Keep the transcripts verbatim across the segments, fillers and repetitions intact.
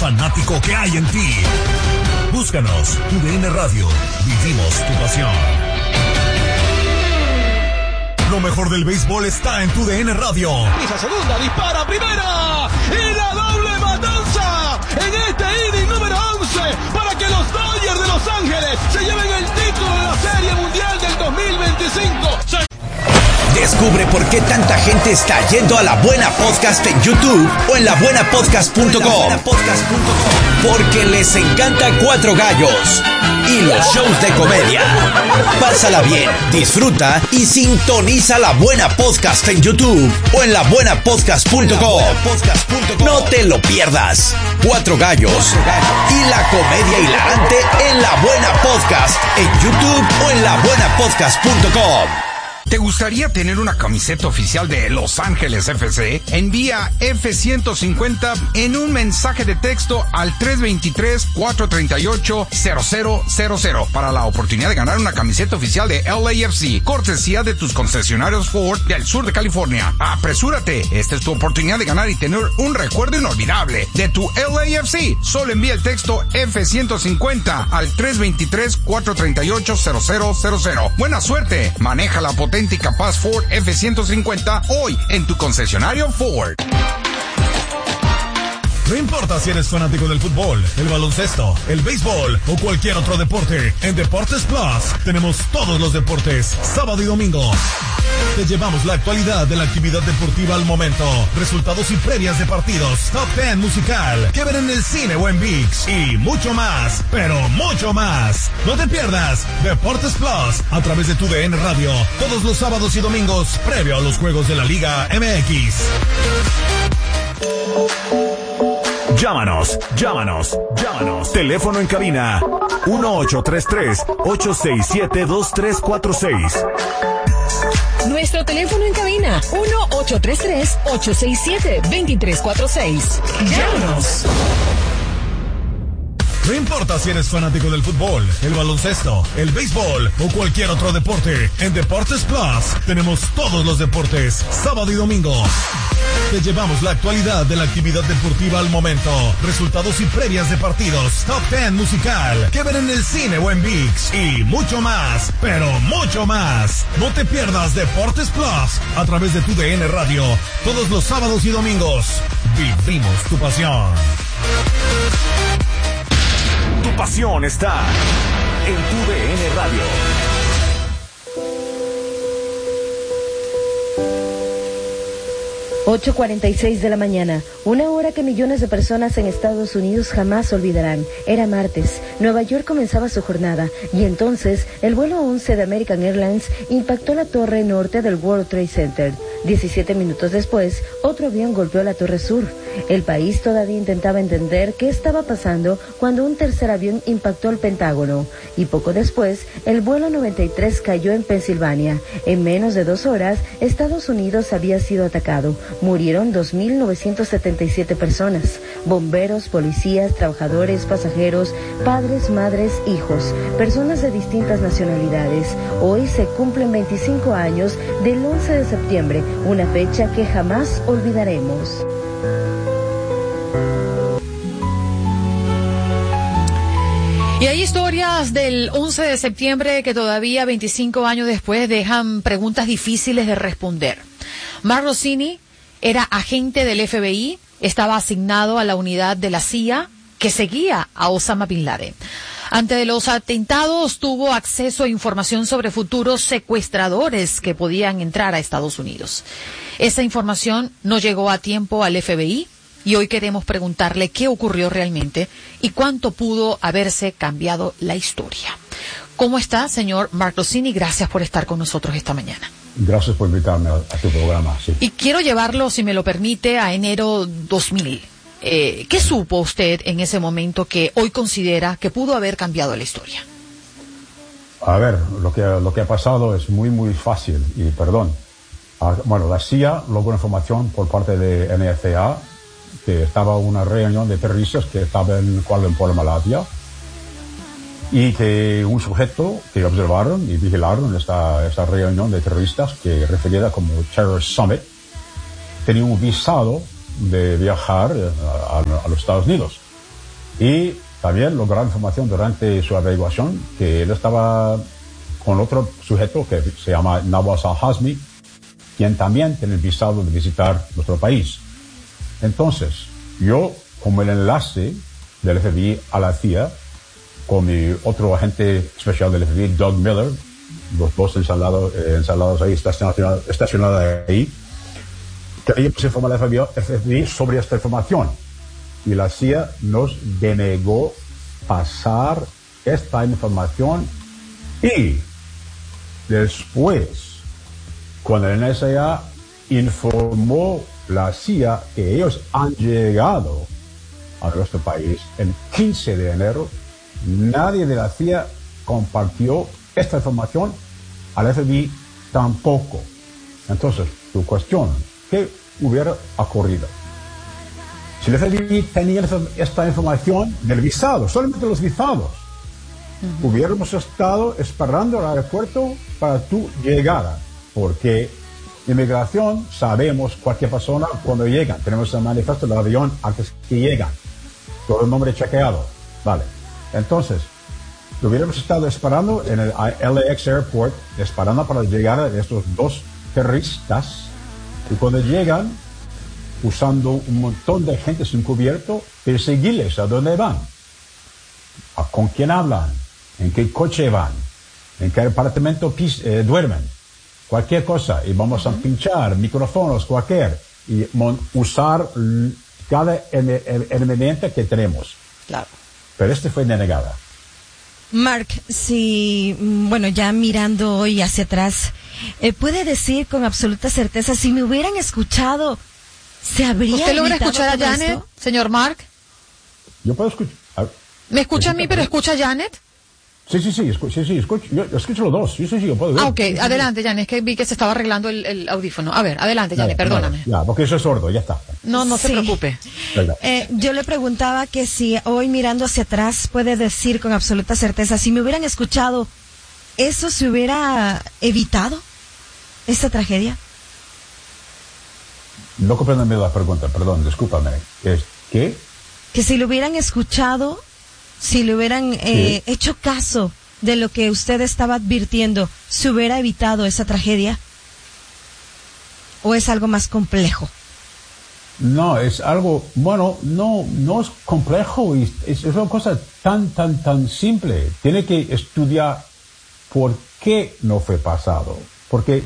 fanático que hay en ti. Búscanos, T D N Radio. Vivimos tu pasión. Lo mejor del béisbol está en T D N Radio. Pisa segunda, dispara primera. Y la doble matanza en este inning número once para que los Dodgers de Los Ángeles se lleven el título de la Serie Mundial del dos mil veinticinco. Se... Descubre por qué tanta gente está yendo a La Buena Podcast en YouTube o en la buena podcast punto com. Porque les encanta Cuatro Gallos y los shows de comedia. Pásala bien, disfruta y sintoniza La Buena Podcast en YouTube o en la buena podcast punto com. No te lo pierdas. Cuatro Gallos y la comedia hilarante en La Buena Podcast en YouTube o en la buena podcast punto com. ¿Te gustaría tener una camiseta oficial de Los Ángeles F C? Envía F ciento cincuenta en un mensaje de texto al tres dos tres, cuatro tres ocho, cero cero cero cero para la oportunidad de ganar una camiseta oficial de L A F C, cortesía de tus concesionarios Ford del sur de California. ¡Apresúrate! Esta es tu oportunidad de ganar y tener un recuerdo inolvidable de tu L A F C. Solo envía el texto F ciento cincuenta al tres dos tres, cuatro tres ocho, cero cero cero cero. ¡Buena suerte! Maneja la potente y capaz Ford F ciento cincuenta hoy en tu concesionario Ford. No importa si eres fanático del fútbol, el baloncesto, el béisbol o cualquier otro deporte, en Deportes Plus tenemos todos los deportes, sábado y domingo. Te llevamos la actualidad de la actividad deportiva al momento, resultados y previas de partidos, top diez musical, que ver en el cine o en ViX y mucho más, pero mucho más. No te pierdas Deportes Plus a través de T D N Radio, todos los sábados y domingos previo a los juegos de la Liga M X. Llámanos, llámanos, llámanos. Teléfono en cabina uno ocho tres tres, ocho seis siete, dos tres cuatro seis. Nuestro teléfono en cabina uno ocho tres tres, ocho seis siete, dos tres cuatro seis. Llámanos. No importa si eres fanático del fútbol, el baloncesto, el béisbol o cualquier otro deporte, en Deportes Plus tenemos todos los deportes, sábado y domingo. Te llevamos la actualidad de la actividad deportiva al momento, resultados y previas de partidos, top diez musical, que ver en el cine o en ViX y mucho más, pero mucho más. No te pierdas Deportes Plus a través de T D N Radio, todos los sábados y domingos. Vivimos tu pasión. Tu pasión está en T D N Radio. ocho cuarenta y seis de la mañana, una hora que millones de personas en Estados Unidos jamás olvidarán. Era martes, Nueva York comenzaba su jornada y entonces el vuelo once de American Airlines impactó la torre norte del World Trade Center. diecisiete minutos después, otro avión golpeó la torre sur. El país todavía intentaba entender qué estaba pasando cuando un tercer avión impactó el Pentágono. Y poco después, el vuelo noventa y tres cayó en Pensilvania. En menos de dos horas, Estados Unidos había sido atacado. Murieron dos mil novecientas setenta y siete personas. Bomberos, policías, trabajadores, pasajeros, padres, madres, hijos, personas de distintas nacionalidades. Hoy se cumplen veinticinco años del once de septiembre, una fecha que jamás olvidaremos. Y hay historias del once de septiembre que todavía veinticinco años después dejan preguntas difíciles de responder. Mark Rossini era agente del F B I, estaba asignado a la unidad de la C I A que seguía a Osama Bin Laden. Ante los atentados tuvo acceso a información sobre futuros secuestradores que podían entrar a Estados Unidos. Esa información no llegó a tiempo al F B I. Y hoy queremos preguntarle qué ocurrió realmente y cuánto pudo haberse cambiado la historia. ¿Cómo está, señor Mark Rossini? Gracias por estar con nosotros esta mañana. Gracias por invitarme a, a tu programa. Sí. Y quiero llevarlo, si me lo permite, a enero dos mil. Eh, ¿Qué supo usted en ese momento que hoy considera que pudo haber cambiado la historia? A ver, lo que, lo que ha pasado es muy, muy fácil. Y perdón. Ah, bueno, la C I A logró información por parte de N S A que estaba una reunión de terroristas que estaba en Kuala Lumpur, Malasia, y que un sujeto que observaron y vigilaron esta, esta reunión de terroristas, que referida como Terror Summit, tenía un visado de viajar a, a, a los Estados Unidos. Y también lograron información durante su averiguación que él estaba con otro sujeto que se llama Nawaz al-Hazmi, quien también tiene el visado de visitar nuestro país. Entonces, yo, como el enlace del F B I a la C I A, con mi otro agente especial del F B I, Doug Miller, los dos ensalados, eh, ensalados ahí, estacionados, estacionados ahí, queríamos informar al F B I, F B I sobre esta información. Y la C I A nos denegó pasar esta información y después, cuando el N S A informó la C I A que ellos han llegado a nuestro país el quince de enero, nadie de la C I A compartió esta información al F B I tampoco. Entonces, tu cuestión, ¿qué hubiera ocurrido? Si el F B I tenía esta información del visado, solamente los visados, uh-huh. hubiéramos estado esperando al aeropuerto para tu llegada, porque inmigración sabemos cualquier persona cuando llegan. Tenemos el manifiesto del avión antes que llegan. Todo el nombre chequeado. Vale. Entonces, hubiéramos estado esperando en el L A X Airport, esperando para la llegada de estos dos terroristas, y cuando llegan, usando un montón de gente sin cubierto, perseguirles a dónde van, a con quién hablan, en qué coche van, en qué apartamento pis, eh, duermen, cualquier cosa, y vamos uh-huh. a pinchar micrófonos, cualquier, y mon, usar l- cada herramienta que tenemos. Claro. Pero este fue denegada. Mark, si, bueno, ya mirando hoy hacia atrás, eh, ¿puede decir con absoluta certeza, si me hubieran escuchado, se habría ¿Usted logra escuchar a Janet, esto? señor Mark? Yo puedo escuchar. ¿Me escucha a mí, pero escucha a Janet? Sí, sí, sí, escu- sí, sí, escucho, yo, yo escucho los dos, sí, sí, sí, yo puedo ver. Ah, ok, sí, sí, adelante, Janet, es que vi que se estaba arreglando el, el audífono. A ver, adelante, Janet, nada, perdóname. nada, ya, porque yo soy sordo, ya está. No, no Sí. se preocupe. Eh, yo le preguntaba que si hoy mirando hacia atrás puede decir con absoluta certeza, si me hubieran escuchado, ¿eso se hubiera evitado? ¿Esta tragedia? No comprendo bien la pregunta, perdón, discúlpame. ¿Es qué? Que si lo hubieran escuchado, si le hubieran eh, Sí. hecho caso de lo que usted estaba advirtiendo, ¿se hubiera evitado esa tragedia? ¿O es algo más complejo? No, es algo, bueno, no, no es complejo, es, es una cosa tan, tan, tan simple. Tiene que estudiar por qué no fue pasado. Porque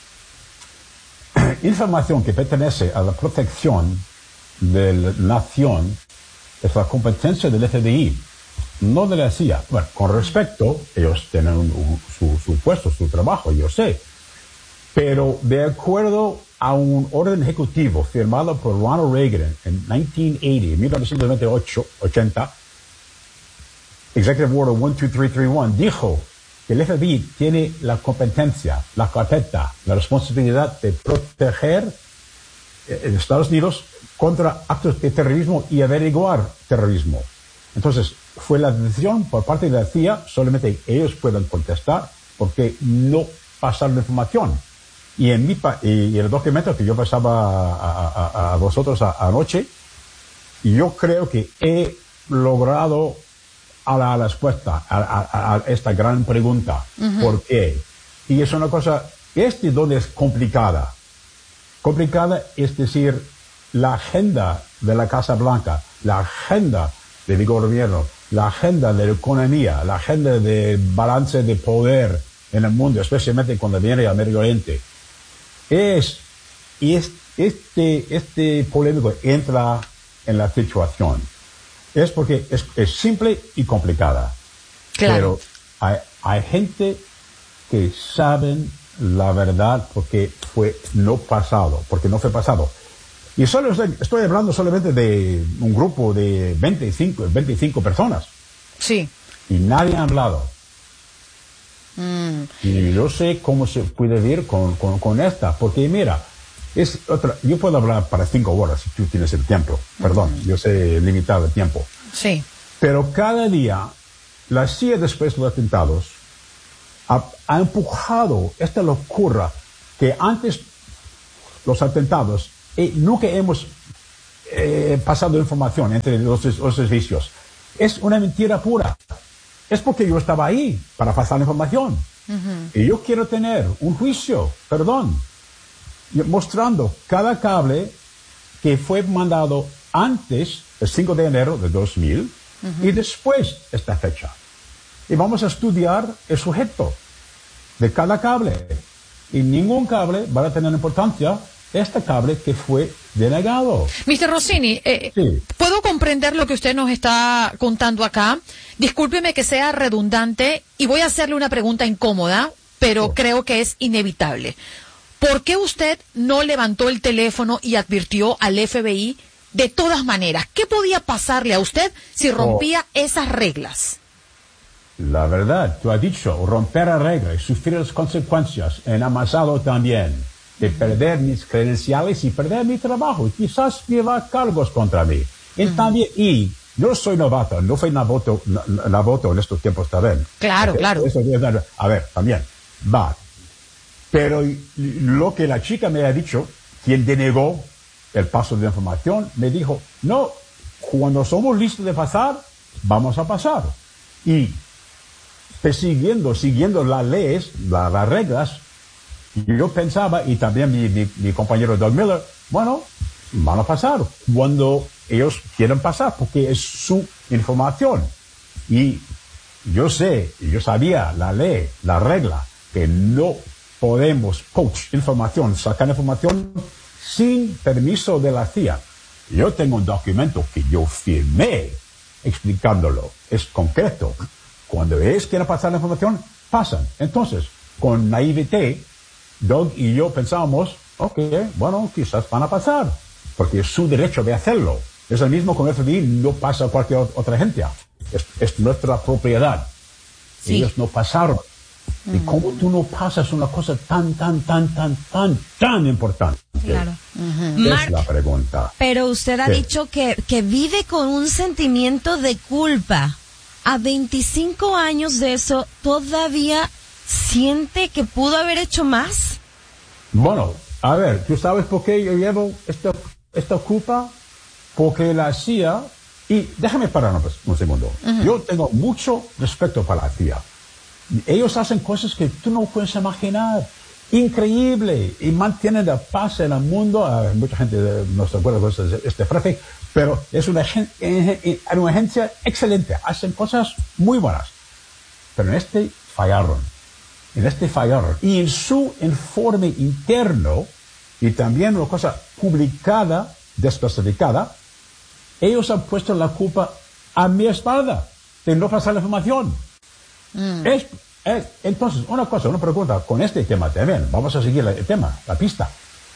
información que pertenece a la protección de la nación es la competencia del F B I, no de la C I A. Bueno, con respecto, ellos tienen un, un, su, su puesto, su trabajo, yo sé. Pero de acuerdo a un orden ejecutivo firmado por Ronald Reagan en mil novecientos ochenta, Executive Order uno dos tres tres uno, dijo que el F B I tiene la competencia, la carpeta, la responsabilidad de proteger eh, Estados Unidos contra actos de terrorismo y averiguar terrorismo. Entonces, fue la decisión por parte de la C I A, solamente ellos pueden contestar porque no pasaron la información. Y en mi pa- y el documento que yo pasaba a, a, a vosotros a, anoche, yo creo que he logrado a la respuesta a, a, a esta gran pregunta. Uh-huh. ¿Por qué? Y es una cosa, este donde es complicada. Complicada es decir, la agenda de la Casa Blanca, la agenda del gobierno, la agenda de la economía, la agenda de balance de poder en el mundo, especialmente cuando viene al Medio Oriente. Es, es este, este polémico entra en la situación. Es porque es, es simple y complicada. Claro. Pero hay, hay gente que saben la verdad porque fue no pasado, porque no fue pasado. Y solo estoy, estoy hablando solamente de un grupo de veinticinco, veinticinco personas. Sí. Y nadie ha hablado. Mm. Y yo sé cómo se puede vivir con, con, con esta, porque mira, es otra, yo puedo hablar para cinco horas si tú tienes el tiempo, perdón, mm. yo sé limitado el tiempo. Sí. Pero cada día, la C I A después de los atentados ha, ha empujado esta locura que antes los atentados, eh, nunca hemos eh, pasado información entre los, los servicios. Es una mentira pura. Es porque yo estaba ahí para pasar la información. Uh-huh. Y yo quiero tener un juicio, perdón, mostrando cada cable que fue mandado antes del cinco de enero de dos mil uh-huh. y después de esta fecha. Y vamos a estudiar el sujeto de cada cable. Y ningún cable va a tener importancia este cable que fue denegado. mister Rossini, eh, sí. puedo comprender lo que usted nos está contando acá. Discúlpeme que sea redundante y voy a hacerle una pregunta incómoda, pero sí. creo que es inevitable. ¿Por qué usted no levantó el teléfono y advirtió al F B I de todas maneras? ¿Qué podía pasarle a usted si rompía oh. esas reglas? La verdad, tú has dicho, romper la regla y sufrir las consecuencias en amasado también, de perder mis credenciales y perder mi trabajo, y quizás llevar cargos contra mí. Y uh-huh. también, y yo soy novato, no fui novato, novato en estos tiempos también. Claro, okay, claro. Eso, a ver, también, va. Pero lo que la chica me ha dicho, quien denegó el paso de información, me dijo, no, cuando somos listos de pasar, vamos a pasar. Y persiguiendo, siguiendo las leyes, la, las reglas, yo pensaba, y también mi, mi, mi compañero Doug Miller, bueno, van a pasar cuando ellos quieren pasar, porque es su información. Y yo sé, yo sabía la ley, la regla, que no podemos poach información, sacar información sin permiso de la C I A. Yo tengo un documento que yo firmé explicándolo, es concreto. Cuando ellos quieren pasar la información, pasan. Entonces, con naivete, Doug y yo pensábamos, ok, bueno, quizás van a pasar, porque es su derecho de hacerlo. Es el mismo con el F B I, no pasa a cualquier otra agencia. Es, es nuestra propiedad. Sí. Ellos no pasaron. Mm. ¿Y cómo tú no pasas una cosa tan, tan, tan, tan, tan, tan importante? Claro. Uh-huh. Es Mark, la pregunta. Pero usted ha ¿Qué? dicho que, que vive con un sentimiento de culpa. A veinticinco años de eso, ¿todavía siente que pudo haber hecho más? Bueno, a ver, ¿tú sabes por qué yo llevo esta, esta culpa? Porque la C I A, y déjame parar un segundo, uh-huh. yo tengo mucho respeto para la C I A. Ellos hacen cosas que tú no puedes imaginar, increíble, y mantienen la paz en el mundo. Uh, mucha gente no se acuerda de esta frase, pero es una, una agencia excelente, hacen cosas muy buenas. Pero en este fallaron, en este fallaron. Y en su informe interno, y también una cosa publicada, desclasificada, ellos han puesto la culpa a mi espalda de no pasar la información. Mm. Es, es, entonces, una cosa, una pregunta, con este tema también, vamos a seguir el tema, la pista.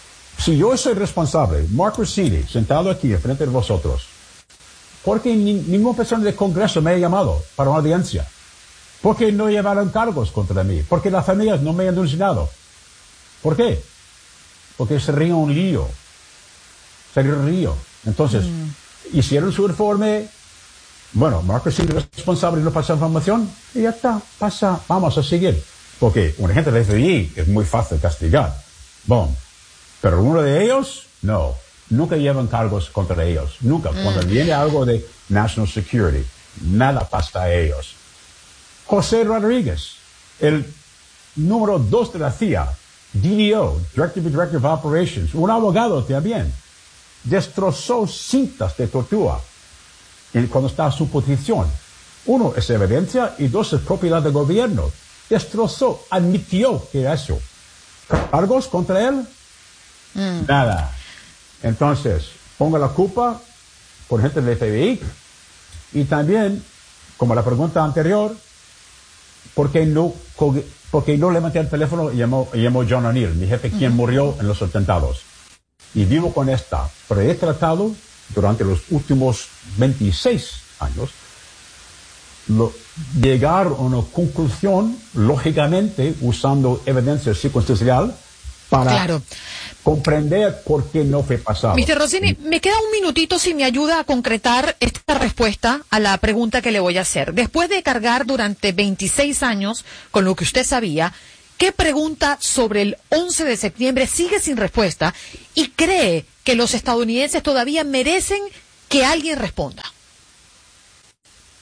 Si yo soy responsable, Mark Rossini, sentado aquí enfrente de vosotros, ¿por qué ni, ninguna persona del Congreso me ha llamado para una audiencia? ¿Por qué no llevaron cargos contra mí? ¿Por qué las familias no me han denunciado? ¿Por qué? Porque sería un lío. Sería un lío. Entonces, mm. hicieron su informe. Bueno, Mark Rossini es responsable de no pasar información y ya está, pasa, vamos a seguir. Porque un agente del F B I es muy fácil castigar. Bon. Pero uno de ellos, no. Nunca llevan cargos contra ellos. Nunca. Mm. Cuando viene algo de National Security, nada pasa a ellos. José Rodríguez, el número dos de la C I A, D D O, Director Director of Operations, un abogado también, destrozó cintas de tortura cuando estaba en su posición. Uno es evidencia y dos es propiedad del gobierno. Destrozó, admitió que era eso. ¿Cargos contra él? Mm. Nada. Entonces, ponga la culpa por gente del F B I y también, como la pregunta anterior, ¿por qué no, por qué no levanté el teléfono y llamó, y llamó John O'Neill, mi jefe, quien uh-huh. murió en los atentados? Y vivo con esta, pero he tratado durante los últimos veintiséis años lo, llegar a una conclusión, lógicamente, usando evidencia circunstancial para claro. comprender por qué no fue pasado. mister Rossini, me queda un minutito si me ayuda a concretar esta respuesta a la pregunta que le voy a hacer. Después de cargar durante veintiséis años con lo que usted sabía, ¿qué pregunta sobre el once de septiembre sigue sin respuesta y cree que los estadounidenses todavía merecen que alguien responda?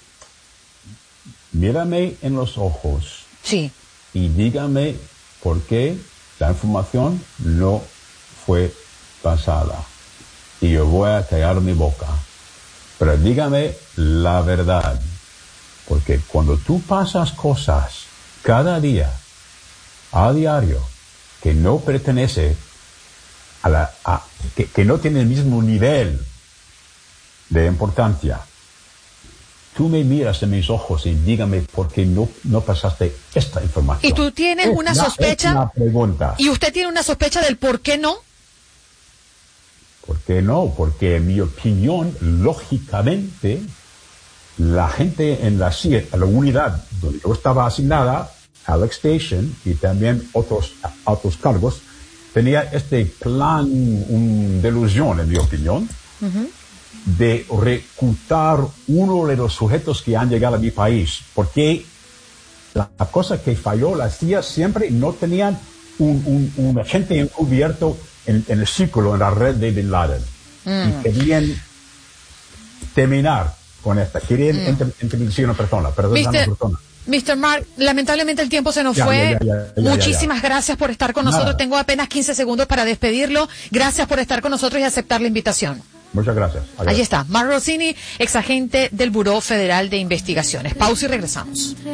mírame en los ojos. Sí. Y dígame por qué la información no fue pasada. Y yo voy a callar mi boca. Pero dígame la verdad. Porque cuando tú pasas cosas cada día, a diario, que no pertenece a la, a, que, que no tiene el mismo nivel de importancia, tú me miras en mis ojos y dígame por qué no, no pasaste esta información. ¿Y tú tienes es una la, sospecha? Es una pregunta. ¿Y usted tiene una sospecha del por qué no? ¿Por qué no? Porque en mi opinión, lógicamente, la gente en la C I E, la unidad donde yo estaba asignada, Alex Station, y también otros, otros cargos, tenía este plan, una delusión, en mi opinión, uh-huh. de reclutar uno de los sujetos que han llegado a mi país. Porque la, la cosa que falló, la C I A siempre no tenían un, un, un agente encubierto en, en el círculo, en la red de Bin Laden. Mm. Y querían terminar con esta. Querían mm. introducir una persona, perdón, una persona. mister Mark, lamentablemente el tiempo se nos ya, fue. Ya, ya, ya, Muchísimas ya, ya. gracias por estar con Nada. nosotros. Tengo apenas quince segundos para despedirlo. Gracias por estar con nosotros y aceptar la invitación. Muchas gracias. Adiós. Ahí está, Mark Rossini, exagente del Buró Federal de Investigaciones. Pausa y regresamos.